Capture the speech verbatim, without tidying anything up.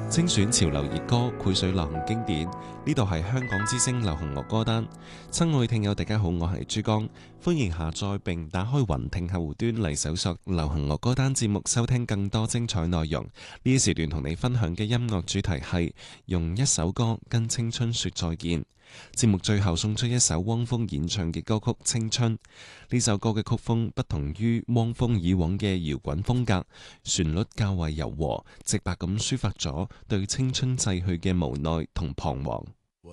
精選潮流熱歌，配水流行經典。呢度係香港之聲流行樂歌單。親愛聽友，大家好，我係珠江，歡迎下載並打開雲聽客戶端嚟搜索流行樂歌單節目，收聽更多精彩內容。呢一時段同你分享嘅音樂主題係用一首歌跟青春說再見。節目最後送出一首汪峰演唱嘅歌曲《青春》。呢首歌嘅曲風不同於汪峰以往嘅搖滾風格，旋律較為柔和，直白咁抒發咗對青春逝去嘅無奈同彷徨。